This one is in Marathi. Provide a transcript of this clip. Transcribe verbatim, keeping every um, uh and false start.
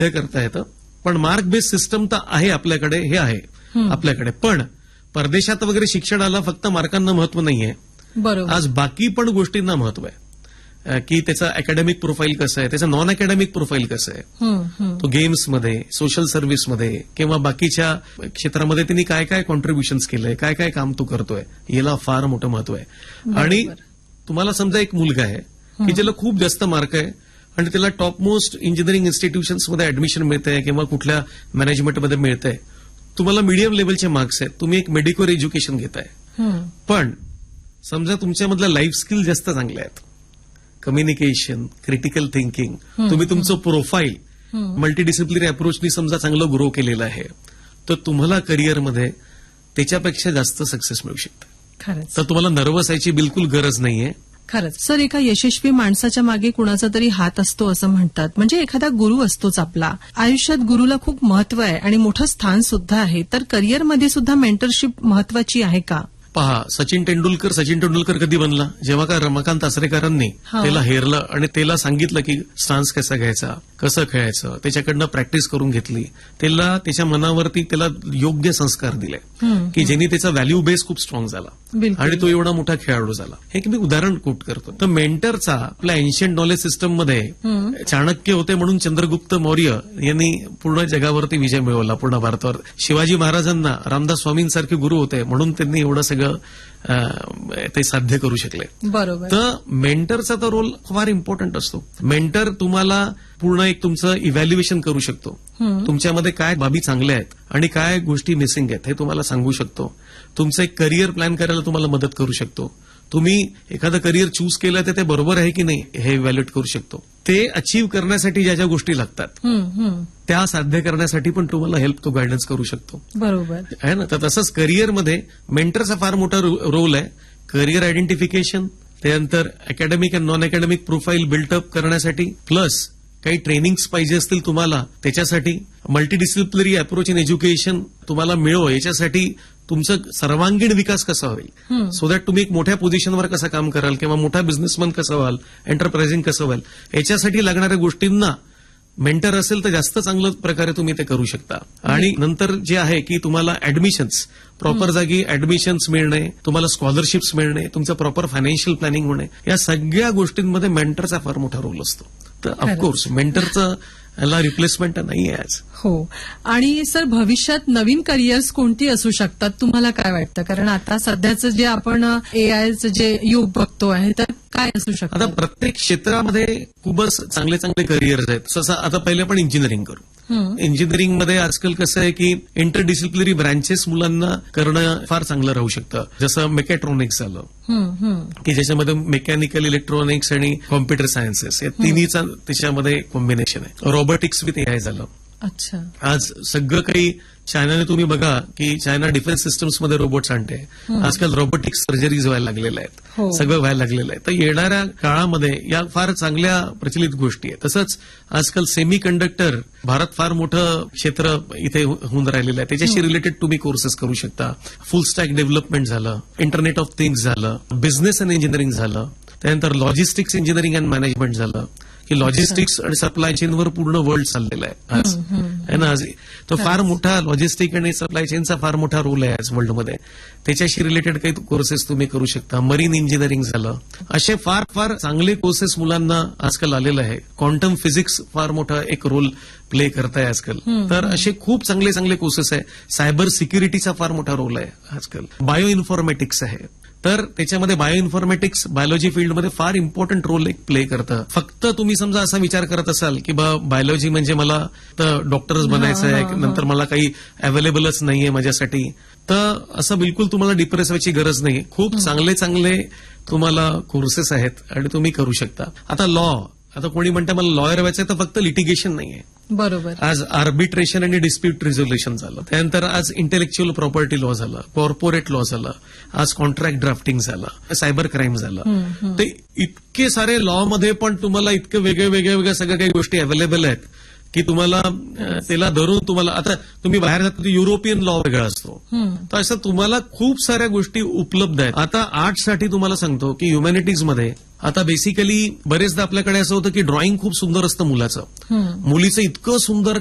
हे करता येतं. पण मार्क बेस्ड सिस्टम तर आहे आपल्याकडे, हे आहे आपल्याकडे. पण परदेशात वगैरे शिक्षणाला फक्त मार्कांना महत्व नाहीये, बरोबर. आज बाकी पण गोष्टींना महत्व आहे, की त्याचं अकॅडमिक प्रोफाईल कसं आहे, त्याचं नॉन अकॅडमिक प्रोफाईल कसं आहे, तो गेम्समध्ये, सोशल सर्व्हिसमध्ये किंवा बाकीच्या क्षेत्रामध्ये त्यांनी काय काय कॉन्ट्रीब्युशन्स केलंय, काय काय काम तो करतोय, याला फार मोठं महत्व आहे. आणि तुम्हाला समजा एक मुलगा आहे की ज्याला खूप जास्त मार्क आहे आणि त्याला टॉप मोस्ट इंजिनिअरिंग इन्स्टिट्यूशन्समध्ये ऍडमिशन मिळतंय किंवा कुठल्या मॅनेजमेंटमध्ये मिळतंय, तुम्हाला मीडियम लेवलचे मार्क्स आहेत, तुम्ही एक मेडिकल एज्युकेशन घेताय, पण समजा तुमच्यामधलं लाईफ स्किल जास्त चांगले आहेत, कम्युनिकेशन, क्रिटिकल थिंकिंग, तुम्ही तुमचं प्रोफाईल मल्टीडिसिप्लिनरी अप्रोचनी समजा चांगलं ग्रो केलेलं आहे, तर तुम्हाला करिअरमध्ये त्याच्यापेक्षा जास्त सक्सेस मिळू शकते. खरंच. तर तुम्हाला नर्वस व्हायची बिलकुल गरज नाहीये. खरंच. सर, एका यशस्वी माणसाच्या मागे कुणाचा तरी हात असतो असं म्हणतात, म्हणजे एखादा गुरु असतोच आपला. आयुष्यात गुरुला खूप महत्व आहे आणि मोठं स्थान सुद्धा आहे. तर करिअरमध्ये सुद्धा मेंटरशिप महत्वाची आहे का? पहा, सचिन तेंडुलकर सचिन तेंडुलकर कधी बनला? जेव्हा का रमाकांत आचरेकरांनी त्याला हेरलं आणि त्याला सांगितलं की स्टान्स कसा घ्यायचा, कसं खेळायचं, त्याच्याकडनं प्रॅक्टिस करून घेतली, त्याला त्याच्या मनावरती त्याला योग्य संस्कार दिले की ज्यांनी त्याचा व्हॅल्यू बेस खूप स्ट्रॉंग झाला आणि तो एवढा मोठा खेळाडू झाला. हे मी उदाहरण कोट करतो. तर मेंटरचा आपल्या एन्शियंट नॉलेज सिस्टममध्ये चाणक्य होते म्हणून चंद्रगुप्त मौर्य यांनी पूर्ण जगावरती विजय मिळवला, पूर्ण भारतावर. शिवाजी महाराजांना रामदास स्वामींसारखे गुरु होते म्हणून त्यांनी एवढं सगळं ते साध्य करू शकले. बरोबर. तर मेंटरचा तर रोल फार इम्पॉर्टंट असतो. मेंटर तुम्हाला पूर्ण एक तुमचं इव्हॅल्युएशन करू शकतो, तुमच्यामध्ये काय बाबी चांगल्या आहेत आणि काय गोष्टी मिसिंग आहेत हे तुम्हाला सांगू शकतो, तुमचं एक करिअर प्लॅन करायला तुम्हाला मदत करू शकतो, तुम्ही एखादं करिअर चूज केलं तर ते बरोबर आहे की नाही हे इव्हॅल्युएट करू शकतो. ते अचीव्ह करण्यासाठी ज्या ज्या गोष्टी लागतात त्या साध्य करण्यासाठी पण तुम्हाला हेल्प, तो गायडन्स करू शकतो. बरोबर आहे ना. तर तसंच करिअरमध्ये मेंटरचा फार मोठा रोल आहे. करिअर आयडेंटिफिकेशन, त्यानंतर academic and non academic profile built up करण्यासाठी, प्लस काही ट्रेनिंग्स पाहिजे असतील तुम्हाला त्याच्यासाठी, मल्टीडिसिप्लिनरी अप्रोच इन एज्युकेशन तुम्हाला मिळो याच्यासाठी, तुमचं सर्वांगीण विकास कसा होईल, सो दॅट तुम्ही एक मोठ्या पोझिशनवर कसं काम कराल किंवा मोठा बिझनेसमॅन कसं व्हाल, एंटरप्राइझिंग कसं व्हाल, याच्यासाठी लागणाऱ्या गोष्टींना मेंटर असेल तर जास्त चांगल्या प्रकारे तुम्ही ते करू शकता. आणि नंतर जे आहे की तुम्हाला ऍडमिशन्स, प्रॉपर जागी ऍडमिशन्स मिळणे, तुम्हाला स्कॉलरशिप्स मिळणे, तुमचं प्रॉपर फायनान्शियल प्लॅनिंग होणे, या सगळ्या गोष्टींमध्ये मेंटरचा फार मोठा रोल असतो. तर ऑफकोर्स मेंटरचं याला रिप्लेसमेंट नाही आहे आज. हो. आणि सर, भविष्यात नवीन करिअर्स कोणती असू शकतात तुम्हाला काय वाटतं? कारण आता सध्याचं जे आपण एआयचं जे युग बघतो आहे, तर काय असू शकतं? आता प्रत्येक क्षेत्रामध्ये खूपच चांगले चांगले करिअर्स आहेत. तसं आता पहिले आपण इंजिनिअरिंग करू. इंजिनिअरिंगमध्ये आजकाल कसं आहे की इंटरडिसिप्लिनरी ब्रांचेस मुलांना करणं फार चांगलं राहू शकतं. जसं मेकॅट्रॉनिक्स झालं की ज्याच्यामध्ये मेकॅनिकल, इलेक्ट्रॉनिक्स आणि कॉम्प्युटर सायन्सेस या तिन्हीचा त्याच्यामध्ये कॉम्बिनेशन आहे. रोबोटिक्स विथ एआय झालं. अच्छा. आज सगळं काही चायनाने, तुम्ही बघा की चायना डिफेन्स सिस्टम्समध्ये रोबोट्स आणते. आजकाल रोबोटिक्स सर्जरीज व्हायला लागलेल्या आहेत, सगळं व्हायला लागलेलं आहे. तर येणाऱ्या काळामध्ये या फार चांगल्या प्रचलित गोष्टी आहेत. तसंच आजकाल सेमी कंडक्टर, भारत फार मोठं क्षेत्र इथे होऊन राहिलेलं आहे, त्याच्याशी रिलेटेड तुम्ही कोर्सेस करू शकता. फुल स्टॅक डेव्हलपमेंट झालं, इंटरनेट ऑफ थिंग्स झालं, बिझनेस अँड इंजिनिअरिंग झालं, त्यानंतर लॉजिस्टिक्स इंजिनिअरिंग अँड मॅनेजमेंट झालं की लॉजिस्टिक्स आणि सप्लाय चेनवर पूर्ण वर्ल्ड चाललेलं आहे आज, है ना. आज तो फार मोठा लॉजिस्टिक आणि सप्लाय चेनचा फार मोठा रोल आहे आज वर्ल्डमध्ये. त्याच्याशी रिलेटेड काही कोर्सेस तुम्ही करू शकता. मरीन इंजिनिअरिंग झालं, असे फार फार चांगले कोर्सेस मुलांना आजकाल आलेलं आहे. क्वांटम फिजिक्स फार मोठा एक रोल प्ले करताय आजकाल. तर असे खूप चांगले चांगले कोर्सेस आहे. सायबर सिक्युरिटीचा फार मोठा रोल आहे आजकाल. बायो इन्फॉर्मॅटिक्स आहे, तर त्याच्यामध्ये बायो इन्फॉर्मॅटिक्स बायोलॉजी फील्डमध्ये फार इम्पॉर्टंट रोल एक प्ले करतं. फक्त तुम्ही समजा असा विचार करत असाल की बा बायोलॉजी म्हणजे मला तर डॉक्टरच बनायचं आहे, नंतर मला काही अवेलेबलच नाहीये माझ्यासाठी, तर असं बिलकुल तुम्हाला डिप्रेस व्हायची गरज नाही. खूप चांगले चांगले तुम्हाला कोर्सेस आहेत आणि तुम्ही करू शकता. आता लॉ, आता कोणी म्हणतं मला लॉयर व्हायचंय, तर फक्त लिटिगेशन नाहीये. बरोबर. आज आर्बिट्रेशन आणि डिस्प्यूट रिझोल्युशन झालं, त्यानंतर आज इंटेलेक्च्युअल प्रॉपर्टी लॉ झालं, कॉर्पोरेट लॉ झालं, आज कॉन्ट्रॅक्ट ड्राफ्टिंग झालं, सायबर क्राईम झालं. ते इतके सारे लॉ मध्ये पण तुम्हाला इतके वेगळे वेगळे वेगळ्या सगळ्या काही गोष्टी अवेलेबल आहेत की तुम्हाला त्याला धरून तुम्हाला, आता तुम्ही बाहेर जाता युरोपियन लॉ वेगळा असतो, तर असं तुम्हाला खूप साऱ्या गोष्टी उपलब्ध आहेत. आता आर्ट्ससाठी तुम्हाला सांगतो की ह्युमॅनिटीजमध्ये आता बेसिकली बरेचदा आपल्याकडे असं होतं की ड्रॉइंग खूप सुंदर असतं मुलाचं, मुलीचं इतकं सुंदर